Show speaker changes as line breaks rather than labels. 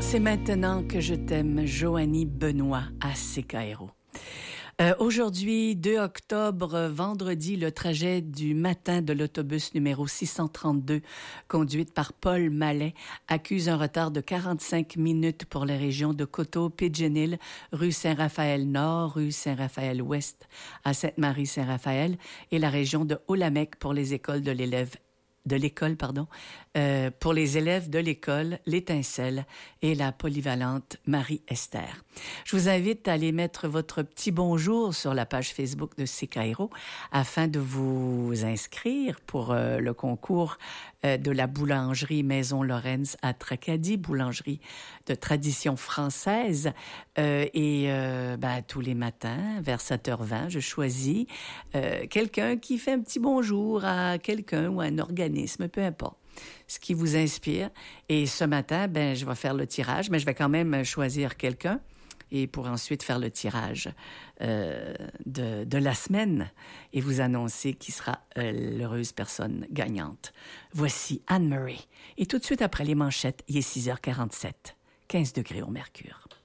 C'est maintenant que je t'aime, Joanie Benoît à CKRO. Aujourd'hui, 2 octobre, vendredi, le trajet du matin de l'autobus numéro 632, conduite par Paul Mallet, accuse un retard de 45 minutes pour les régions de Coteau, Pigeon Hill, rue Saint-Raphaël-Nord, rue Saint-Raphaël-Ouest à Sainte-Marie-Saint-Raphaël et la région de Haut-Lamec pour les écoles pour les élèves de l'école L'Étincelle et la polyvalente Marie-Esther. Je vous invite à aller mettre votre petit bonjour sur la page Facebook de CKRO afin de vous inscrire pour le concours de la boulangerie Maison Lorenz à Tracadie, boulangerie de tradition française. Tous les matins, vers 7h20, je choisis quelqu'un qui fait un petit bonjour à quelqu'un ou à un organisme, peu importe, ce qui vous inspire. Et ce matin, je vais faire le tirage, mais je vais quand même choisir quelqu'un et pour ensuite faire le tirage de la semaine et vous annoncer qui sera l'heureuse personne gagnante. Voici Anne-Marie. Et tout de suite après les manchettes, il est 6h47, 15 degrés au mercure.